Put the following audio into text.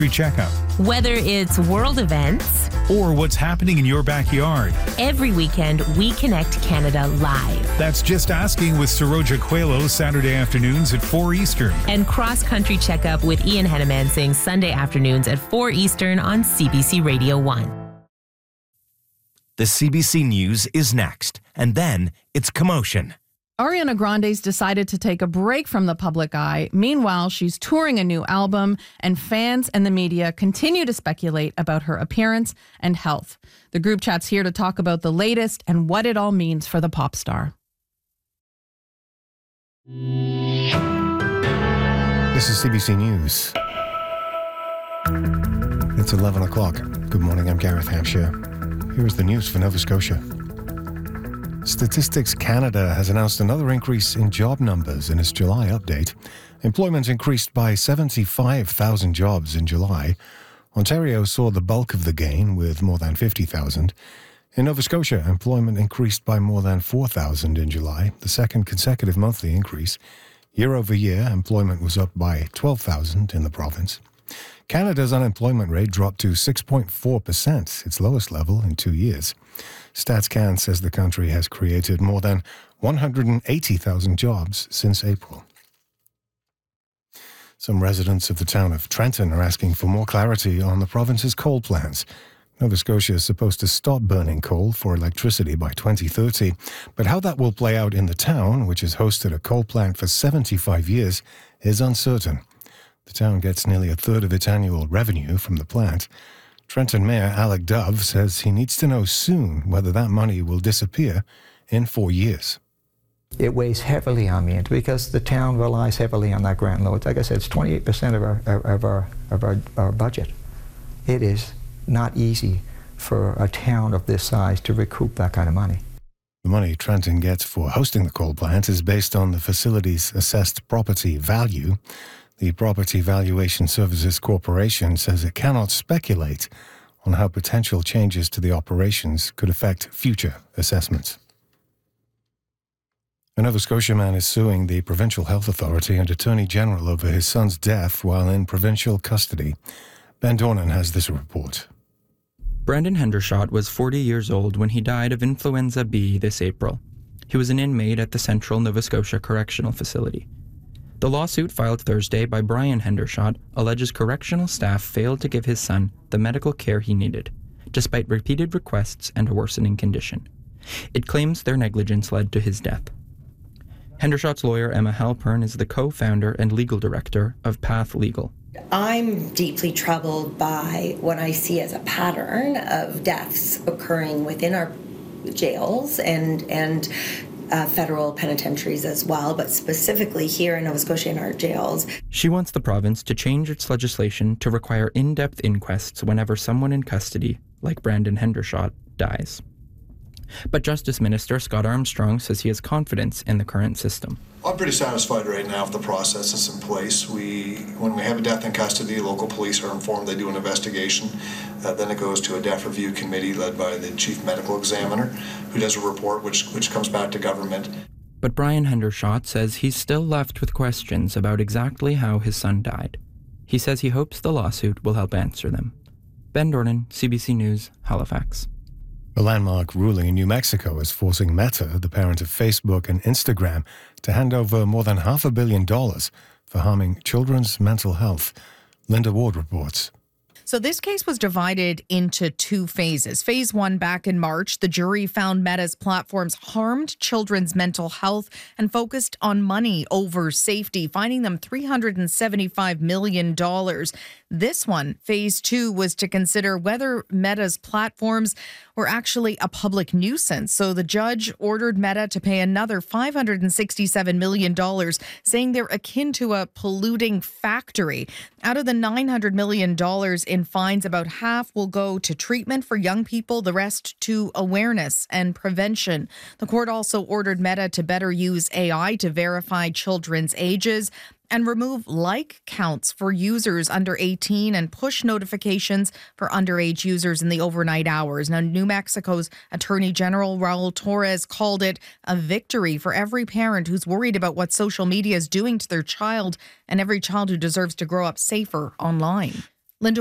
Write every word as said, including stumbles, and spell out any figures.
checkup. Whether it's world events or what's happening in your backyard. Every weekend, we connect Canada live. That's Just Asking with Saroja Coelho, Saturday afternoons at four Eastern. And Cross Country Checkup with Ian Henemansing, Sunday afternoons at four Eastern on C B C Radio one. The C B C News is next, and then it's commotion. Ariana Grande's decided to take a break from the public eye. Meanwhile, she's touring a new album, and fans and the media continue to speculate about her appearance and health. The group chat's here to talk about the latest and what it all means for the pop star. This is C B C News. It's eleven o'clock. Good morning, I'm Gareth Hampshire. Here is the news for Nova Scotia. Statistics Canada has announced another increase in job numbers in its July update. Employment increased by seventy-five thousand jobs in July. Ontario saw the bulk of the gain with more than fifty thousand. In Nova Scotia, employment increased by more than four thousand in July, the second consecutive monthly increase. Year over year, employment was up by twelve thousand in the province. Canada's unemployment rate dropped to six point four percent, its lowest level in two years. StatsCan says the country has created more than one hundred eighty thousand jobs since April. Some residents of the town of Trenton are asking for more clarity on the province's coal plans. Nova Scotia is supposed to stop burning coal for electricity by twenty thirty, but how that will play out in the town, which has hosted a coal plant for seventy-five years, is uncertain. The town gets nearly a third of its annual revenue from the plant. Trenton Mayor Alec Dove says he needs to know soon whether that money will disappear in four years. It weighs heavily on me because the town relies heavily on that grant load. Like I said, it's twenty-eight percent of our of our of our, our budget. It is not easy for a town of this size to recoup that kind of money. The money Trenton gets for hosting the coal plant is based on the facility's assessed property value. The Property Valuation Services Corporation says it cannot speculate on how potential changes to the operations could affect future assessments. A Nova Scotia man is suing the Provincial Health Authority and Attorney General over his son's death while in provincial custody. Ben Dornan has this report. Brandon Hendershot was forty years old when he died of influenza B this April. He was an inmate at the Central Nova Scotia Correctional Facility. The lawsuit filed Thursday by Brian Hendershot alleges correctional staff failed to give his son the medical care he needed, despite repeated requests and a worsening condition. It claims their negligence led to his death. Hendershot's lawyer Emma Halpern is the co-founder and legal director of Path Legal. I'm deeply troubled by what I see as a pattern of deaths occurring within our jails and and Uh, federal penitentiaries as well, but specifically here in Nova Scotia in our jails. She wants the province to change its legislation to require in-depth inquests whenever someone in custody, like Brandon Hendershot, dies. But Justice Minister Scott Armstrong says he has confidence in the current system. I'm pretty satisfied right now with the process that's in place. We, when we have a death in custody, local police are informed, they do an investigation. Uh, then it goes to a death review committee led by the chief medical examiner, who does a report which, which comes back to government. But Brian Hendershot says he's still left with questions about exactly how his son died. He says he hopes the lawsuit will help answer them. Ben Dornan, C B C News, Halifax. A landmark ruling in New Mexico is forcing Meta, the parent of Facebook and Instagram, to hand over more than half a billion dollars for harming children's mental health. Linda Ward reports. So this case was divided into two phases. Phase one, back in March, the jury found Meta's platforms harmed children's mental health and focused on money over safety, fining them three hundred seventy-five million dollars. This one, phase two, was to consider whether Meta's platforms were actually a public nuisance. So the judge ordered Meta to pay another five hundred sixty-seven million dollars, saying they're akin to a polluting factory. Out of the nine hundred million dollars in fines, about half will go to treatment for young people, the rest to awareness and prevention. The court also ordered Meta to better use A I to verify children's ages and remove like counts for users under eighteen and push notifications for underage users in the overnight hours. Now, New Mexico's Attorney General Raul Torres called it a victory for every parent who's worried about what social media is doing to their child and every child who deserves to grow up safer online.